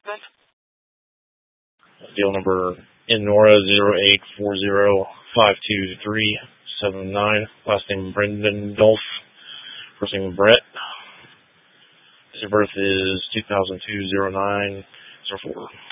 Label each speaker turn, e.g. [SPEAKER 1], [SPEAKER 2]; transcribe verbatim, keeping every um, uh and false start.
[SPEAKER 1] Deal number Nora zero eight four zero five two three seven nine. Last name Brendan Dolph. First name Brett. Date of birth is two thousand two oh nine oh four.